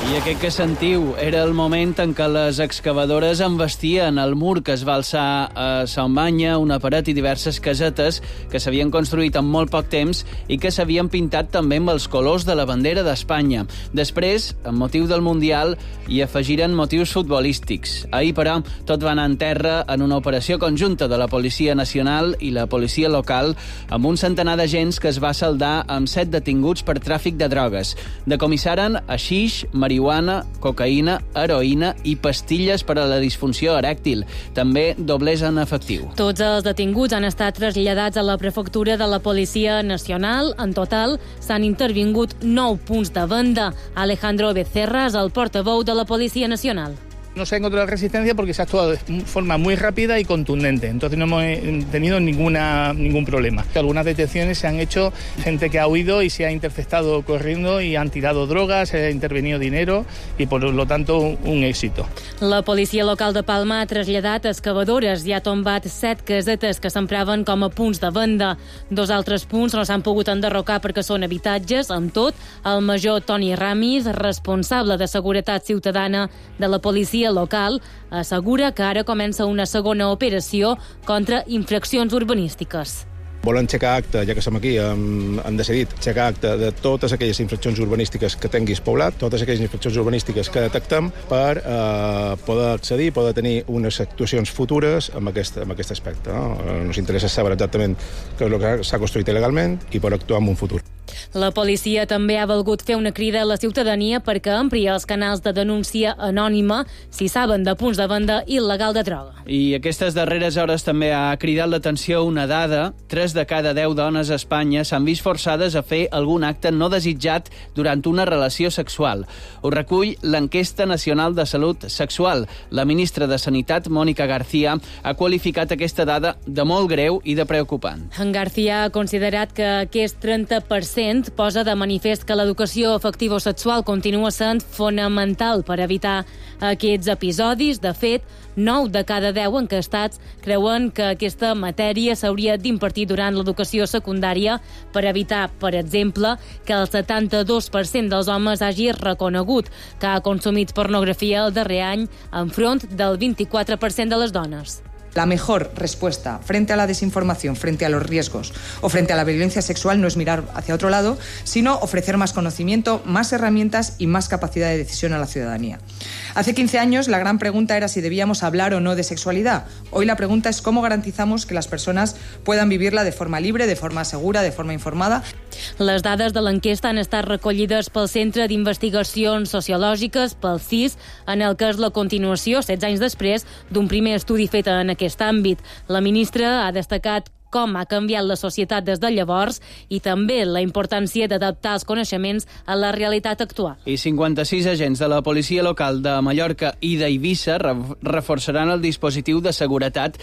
I aquest que sentiu era el moment en què les excavadores embestien el mur que es va alçar a Saumanya, una paret i diverses casetes que s'havien construït en molt poc temps i que s'havien pintat també amb els colors de la bandera d'Espanya. Després, amb motiu del Mundial, hi afegiren motius futbolístics. Ahir, però, tot va anar en terra en una operació conjunta de la Policia Nacional i la policia local amb un centenar d'agents que es va saldar amb 7 detinguts per tràfic de drogues. Decomissaren haixix, marihuana, cocaïna, heroïna i pastilles per a la disfunció erèctil. També doblers en efectiu. Tots els detinguts han estat traslladats a la prefectura de la Policia Nacional. En total, s'han intervingut 9 punts de venda. Alejandro Becerra és el portaveu de la Policia Nacional. No se ha encontrado resistencia porque se ha actuado de forma muy rápida y contundente. Entonces no hemos tenido ningún problema. Algunas detenciones se han hecho gente que ha huido y se ha interceptado corriendo y han tirado drogas, se ha intervenido dinero y por lo tanto un éxito. La policia local de Palma ha traslladat excavadores i ha tombat 7 casetes que s'empraven com a punts de venda. 2 altres punts no s'han pogut enderrocar perquè són habitatges. Amb tot, el major Toni Ramis, responsable de seguretat ciutadana de la policia local, assegura que ara comença una segona operació contra infraccions urbanístiques. Volen aixecar acte, ja que som aquí, han decidit aixecar acte de totes aquelles infraccions urbanístiques que tinguis poblat, totes aquelles infraccions urbanístiques que detectem per poder accedir, poder tenir unes actuacions futures amb aquest aspecte. No? Ens interessa saber exactament què és el que s'ha construït il·legalment i per actuar en un futur. La policia també ha volgut fer una crida a la ciutadania perquè ampli els canals de denúncia anònima si saben de punts de venda il·legal de droga. I aquestes darreres hores també ha cridat l'atenció una dada. 3 de cada 10 dones a Espanya s'han vist forçades a fer algun acte no desitjat durant una relació sexual. Ho recull l'Enquesta Nacional de Salut Sexual. La ministra de Sanitat, Mónica García, ha qualificat aquesta dada de molt greu i de preocupant. En García ha considerat que aquest 30% posa de manifest que l'educació afectivo-sexual continua sent fonamental per evitar aquests episodis. De fet, 9 de cada 10 enquestats creuen que aquesta matèria s'hauria d'impartir durant l'educació secundària per evitar, per exemple, que el 72% dels homes hagi reconegut que ha consumit pornografia el darrer any enfront del 24% de les dones. La mejor respuesta frente a la desinformación, frente a los riesgos o frente a la violencia sexual no es mirar hacia otro lado, sino ofrecer más conocimiento, más herramientas y más capacidad de decisión a la ciudadanía. Hace 15 años la gran pregunta era si debíamos hablar o no de sexualidad. Hoy la pregunta es cómo garantizamos que las personas puedan vivirla de forma libre, de forma segura, de forma informada. Les dades de l'enquesta han estat recollides pel Centre d'Investigacions Sociològiques, pel CIS, en el que és la continuació, 16 anys després, d'un primer estudi fet en aquest àmbit. La ministra ha destacat com ha canviat la societat des de llavors i també la importància d'adaptar els coneixements a la realitat actual. I 56 agents de la policia local de Mallorca i d'Eivissa reforçaran el dispositiu de seguretat